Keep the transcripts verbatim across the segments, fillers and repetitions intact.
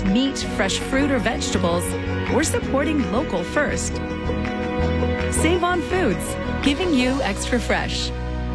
meat, fresh fruit, or vegetables, we're supporting local first. Save on foods, giving you extra fresh.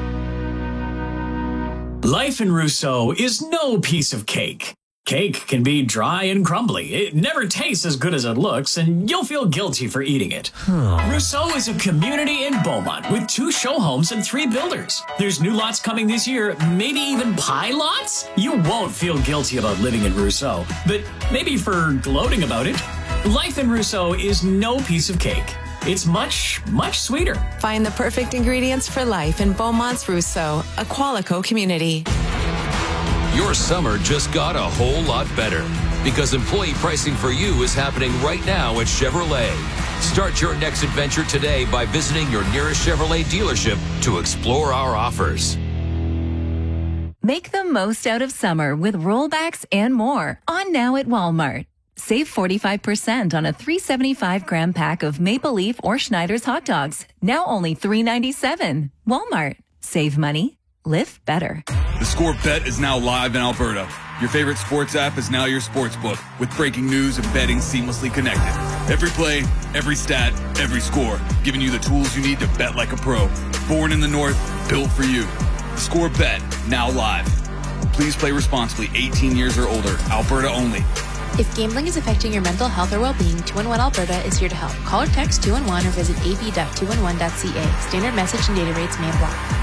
Life in Rousseau is no piece of cake. Cake can be dry and crumbly. It never tastes as good as it looks, and you'll feel guilty for eating it. Rousseau is a community in Beaumont with two show homes and three builders. There's new lots coming this year, maybe even pie lots? You won't feel guilty about living in Rousseau, but maybe for gloating about it. Life in Rousseau is no piece of cake. It's much, much sweeter. Find the perfect ingredients for life in Beaumont's Rousseau, a Qualico community. Your summer just got a whole lot better because employee pricing for you is happening right now at Chevrolet. Start your next adventure today by visiting your nearest Chevrolet dealership to explore our offers. Make the most out of summer with rollbacks and more on now at Walmart. Save forty-five percent on a three seventy-five gram pack of Maple Leaf or Schneider's hot dogs. Now only three ninety-seven. Walmart. Save money. Live better. The Score Bet is now live in Alberta. Your favorite sports app is now your sports book with breaking news and betting seamlessly connected. Every play, every stat, every score, giving you the tools you need to bet like a pro. Born in the North, built for you. The Score Bet, now live. Please play responsibly, eighteen years or older, Alberta only. If gambling is affecting your mental health or well-being, two one one Alberta is here to help. Call or text two one one or visit a b dot two one one dot c a. Standard message and data rates may apply.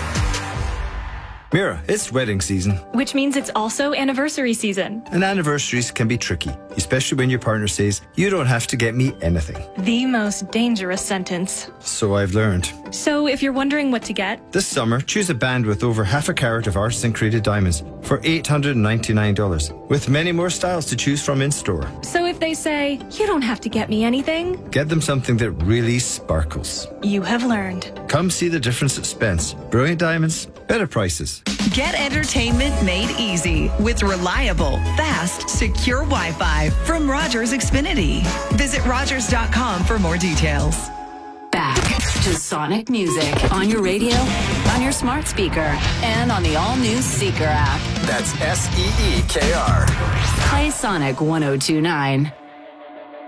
Mira, it's wedding season. Which means it's also anniversary season. And anniversaries can be tricky, especially when your partner says, you don't have to get me anything. The most dangerous sentence. So I've learned. So if you're wondering what to get, this summer, choose a band with over half a carat of artisan-created diamonds for eight hundred ninety-nine dollars, with many more styles to choose from in-store. So if they say, you don't have to get me anything, get them something that really sparkles. You have learned. Come see the difference at Spence. Brilliant diamonds, better prices. Get entertainment made easy with reliable, fast, secure Wi-Fi from Rogers Xfinity. Visit Rogers dot com for more details. Back to Sonic Music on your radio, on your smart speaker, and on the all-new Seeker app. That's S E E K R. Play Sonic one oh two nine.